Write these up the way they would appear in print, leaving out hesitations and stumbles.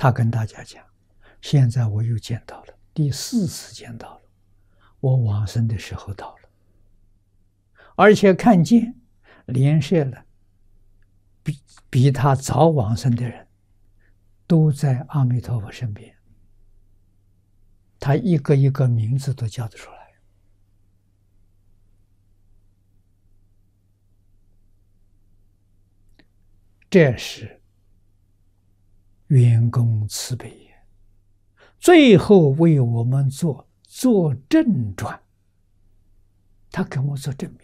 他跟大家讲，现在我又见到了，第4次见到了，我往生的时候到了，而且看见连舍了比他早往生的人都在阿弥陀佛身边，他一个一个名字都叫得出来。这是圆公慈悲也，最后为我们做正传，他给我做证明。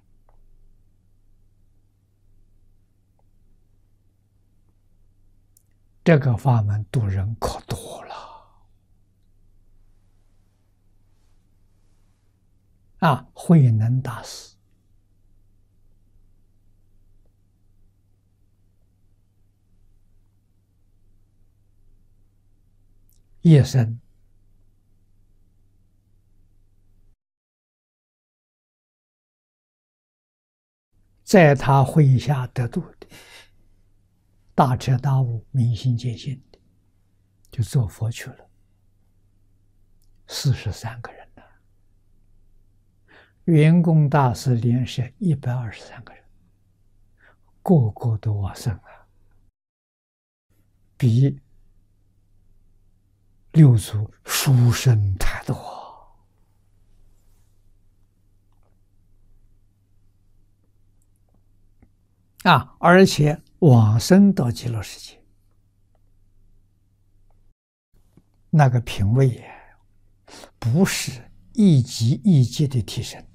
这个法门度人可多了啊！慧能大师一生在他麾下得度的，大彻大悟、明心见性的，就做佛去了。43个人呢，圆公大师连舍123个人，个个都往生啊，比六祖殊胜太多啊！而且往生到极乐世界，那个品位也不是一级一级的提升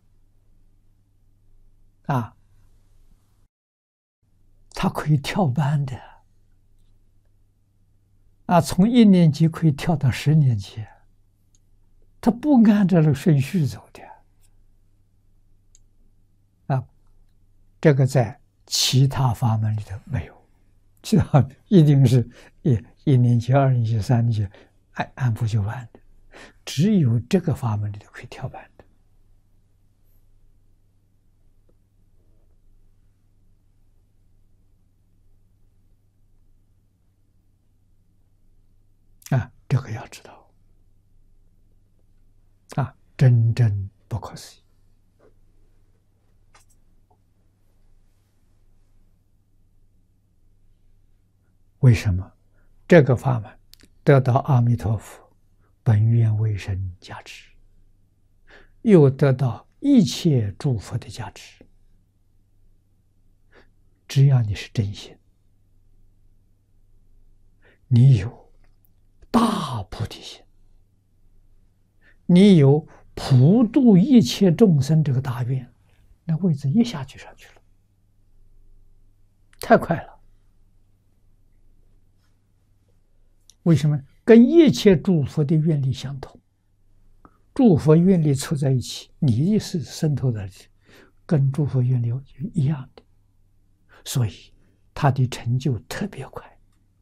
啊，他可以跳班的啊，从1年级可以跳到10年级，他不按照这个顺序走的啊。这个在其他法门里头没有，其他一定是1年级、2年级、3年级按部就班的，只有这个法门里头可以跳班的啊，这个要知道啊，真正不可思议。为什么这个法门得到阿弥陀佛本愿威神加持，又得到一切诸佛的加持？只要你是真心，你有大菩提心，你有普度一切众生这个大愿，那位置一下就上去了，太快了。为什么？跟一切诸佛的愿力相同，诸佛愿力凑在一起，你是渗透在一起，跟诸佛愿力一样的，所以他的成就特别快。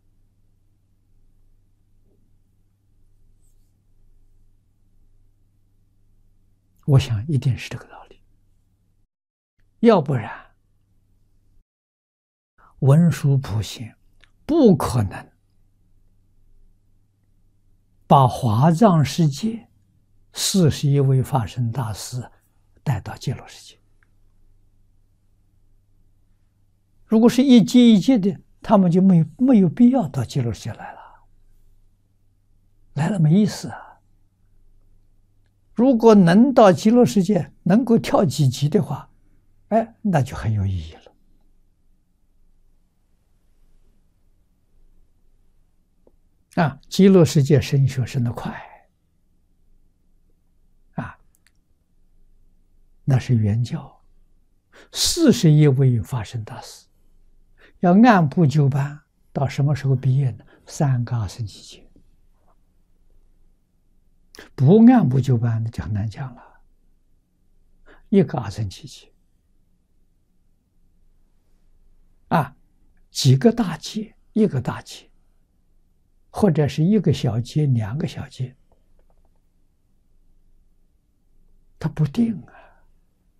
我想一定是这个道理，要不然文殊普贤不可能把华藏世界41位法身大师带到极乐世界。如果是一阶一阶的，他们就没有必要到极乐世界来了，来了没意思啊。如果能到极乐世界，能够跳几级的话，哎，那就很有意义了。啊，极乐世界升学升得快啊，那是原教41位法身大师，要按部就班，到什么时候毕业呢？3个24期间，不按部就班的就很难讲了。1个24期间啊，几个大劫，一个大劫，或者是1个小劫、2个小劫，它不定啊。